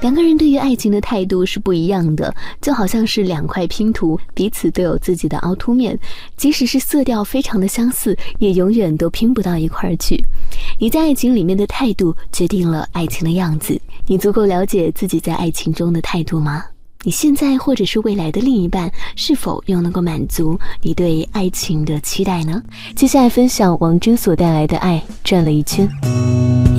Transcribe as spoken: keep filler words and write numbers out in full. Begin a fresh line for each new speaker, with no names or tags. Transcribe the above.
两个人对于爱情的态度是不一样的，就好像是两块拼图，彼此都有自己的凹凸面，即使是色调非常的相似，也永远都拼不到一块儿去。你在爱情里面的态度决定了爱情的样子。你足够了解自己在爱情中的态度吗？你现在或者是未来的另一半是否又能够满足你对爱情的期待呢？接下来分享王铮所带来的爱转了一圈。